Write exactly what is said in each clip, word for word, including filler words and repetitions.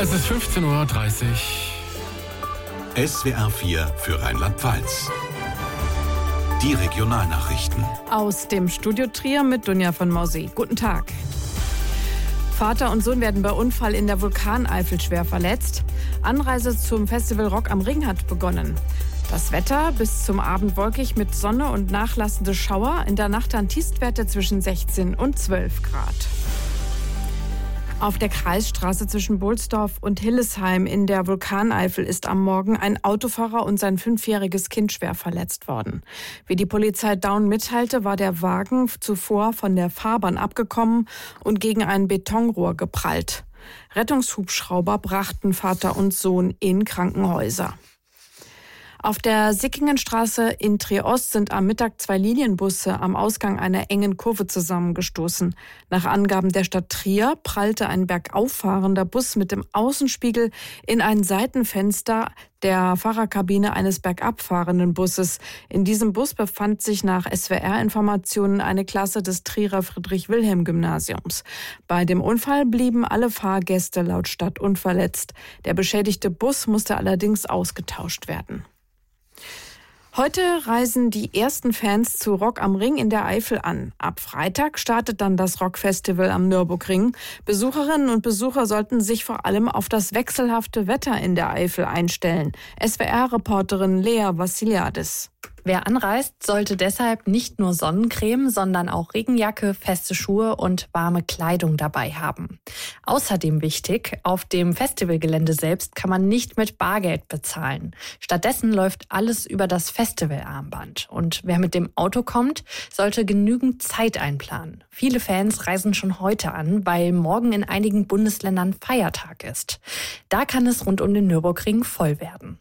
Es ist fünfzehn Uhr dreißig. S W R vier für Rheinland-Pfalz. Die Regionalnachrichten. Aus dem Studio Trier mit Dunja von Mausee. Guten Tag. Vater und Sohn werden bei Unfall in der Vulkaneifel schwer verletzt. Anreise zum Festival Rock am Ring hat begonnen. Das Wetter bis zum Abend wolkig mit Sonne und nachlassende Schauer. In der Nacht dann Tiefstwerte zwischen sechzehn und zwölf Grad. Auf der Kreisstraße zwischen Bohlsdorf und Hillesheim in der Vulkaneifel ist am Morgen ein Autofahrer und sein fünfjähriges Kind schwer verletzt worden. Wie die Polizei Daun mitteilte, war der Wagen zuvor von der Fahrbahn abgekommen und gegen ein Betonrohr geprallt. Rettungshubschrauber brachten Vater und Sohn in Krankenhäuser. Auf der Sickingenstraße in Trier-Ost sind am Mittag zwei Linienbusse am Ausgang einer engen Kurve zusammengestoßen. Nach Angaben der Stadt Trier prallte ein bergauffahrender Bus mit dem Außenspiegel in ein Seitenfenster der Fahrerkabine eines bergabfahrenden Busses. In diesem Bus befand sich nach S W R-Informationen eine Klasse des Trierer Friedrich-Wilhelm-Gymnasiums. Bei dem Unfall blieben alle Fahrgäste laut Stadt unverletzt. Der beschädigte Bus musste allerdings ausgetauscht werden. Heute reisen die ersten Fans zu Rock am Ring in der Eifel an. Ab Freitag startet dann das Rockfestival am Nürburgring. Besucherinnen und Besucher sollten sich vor allem auf das wechselhafte Wetter in der Eifel einstellen. S W R-Reporterin Lea Vassiliadis. Wer anreist, sollte deshalb nicht nur Sonnencreme, sondern auch Regenjacke, feste Schuhe und warme Kleidung dabei haben. Außerdem wichtig, auf dem Festivalgelände selbst kann man nicht mit Bargeld bezahlen. Stattdessen läuft alles über das Festivalarmband. Und wer mit dem Auto kommt, sollte genügend Zeit einplanen. Viele Fans reisen schon heute an, weil morgen in einigen Bundesländern Feiertag ist. Da kann es rund um den Nürburgring voll werden.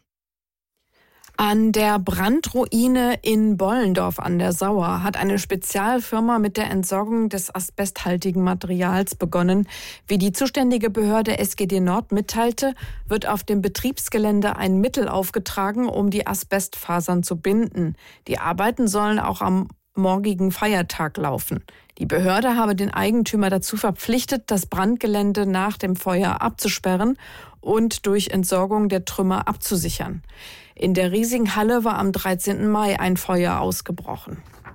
An der Brandruine in Bollendorf an der Sauer hat eine Spezialfirma mit der Entsorgung des asbesthaltigen Materials begonnen. Wie die zuständige Behörde S G D Nord mitteilte, wird auf dem Betriebsgelände ein Mittel aufgetragen, um die Asbestfasern zu binden. Die Arbeiten sollen auch am morgigen Feiertag laufen. Die Behörde habe den Eigentümer dazu verpflichtet, das Brandgelände nach dem Feuer abzusperren und durch Entsorgung der Trümmer abzusichern. In der riesigen Halle war am dreizehnten Mai ein Feuer ausgebrochen.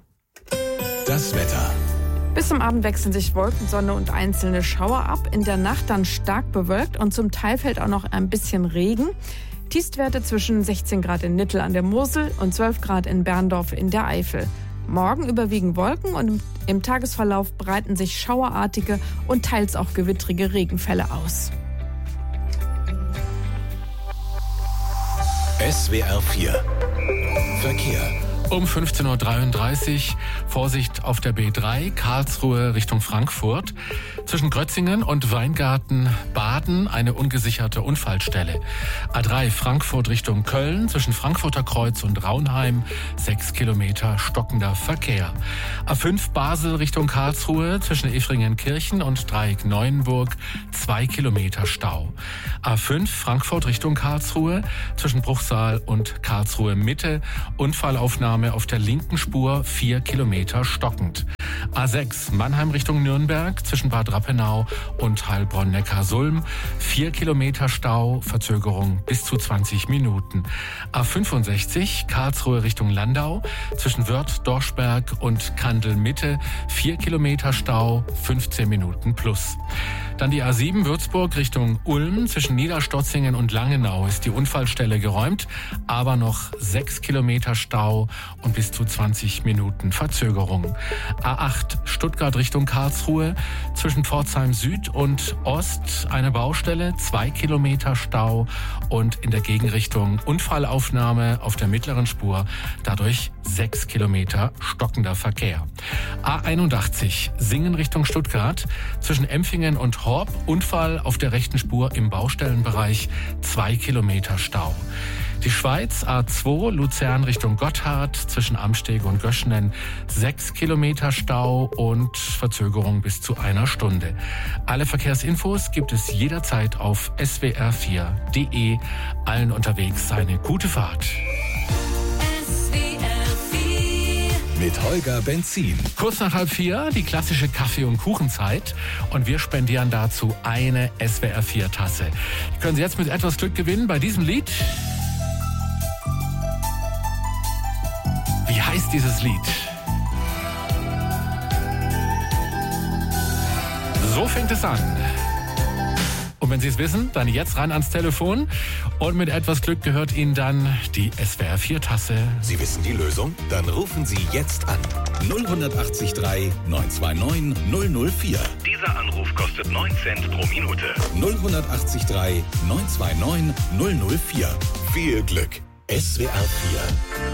Das Wetter. Bis zum Abend wechseln sich Wolken, Sonne und einzelne Schauer ab. In der Nacht dann stark bewölkt und zum Teil fällt auch noch ein bisschen Regen. Tiefstwerte zwischen sechzehn Grad in Nittel an der Mosel und zwölf Grad in Berndorf in der Eifel. Morgen überwiegen Wolken und im Tagesverlauf breiten sich schauerartige und teils auch gewittrige Regenfälle aus. S W R vier Verkehr. Um fünfzehn Uhr dreiunddreißig, Vorsicht auf der B drei, Karlsruhe Richtung Frankfurt. Zwischen Grötzingen und Weingarten-Baden eine ungesicherte Unfallstelle. A drei Frankfurt Richtung Köln, zwischen Frankfurter Kreuz und Raunheim, sechs Kilometer stockender Verkehr. A fünf Basel Richtung Karlsruhe, zwischen Effringen-Kirchen und Dreieck-Neuenburg, zwei Kilometer Stau. A fünf Frankfurt Richtung Karlsruhe, zwischen Bruchsal und Karlsruhe Mitte, Unfallaufnahme auf der linken Spur, vier Kilometer stockend. A sechs Mannheim Richtung Nürnberg, zwischen Bad Rappenau und Heilbronn-Neckarsulm, vier Kilometer Stau, Verzögerung bis zu zwanzig Minuten. A fünfundsechzig Karlsruhe Richtung Landau, zwischen Wörth, Dorschberg und Kandel-Mitte, vier Kilometer Stau, fünfzehn Minuten plus. Dann die A sieben Würzburg Richtung Ulm, zwischen Niederstotzingen und Langenau ist die Unfallstelle geräumt, aber noch sechs Kilometer Stau und bis zu zwanzig Minuten Verzögerung. A acht Stuttgart Richtung Karlsruhe, zwischen Pforzheim Süd und Ost eine Baustelle, zwei Kilometer Stau und in der Gegenrichtung Unfallaufnahme auf der mittleren Spur, dadurch sechs Kilometer stockender Verkehr. A einundachtzig Singen Richtung Stuttgart, zwischen Empfingen und Horb, Unfall auf der rechten Spur im Baustellenbereich, zwei Kilometer Stau. Die Schweiz A zwei Luzern Richtung Gotthard, zwischen Amsteg und Göschenen, sechs Kilometer Stau und Verzögerung bis zu einer Stunde. Alle Verkehrsinfos gibt es jederzeit auf S W R vier Punkt de. Allen unterwegs eine gute Fahrt. Mit mit Holger Benzin. Kurz nach halb vier, die klassische Kaffee- und Kuchenzeit. Und wir spendieren dazu eine S W R vier Tasse. Die können Sie jetzt mit etwas Glück gewinnen bei diesem Lied. Wie heißt dieses Lied? So fängt es an. Und wenn Sie es wissen, dann jetzt ran ans Telefon. Und mit etwas Glück gehört Ihnen dann die S W R vier Tasse. Sie wissen die Lösung? Dann rufen Sie jetzt an. null acht drei neun zwei neun null null vier. Dieser Anruf kostet neun Cent pro Minute. null acht drei neun zwei neun null null vier. Viel Glück. S W R vier.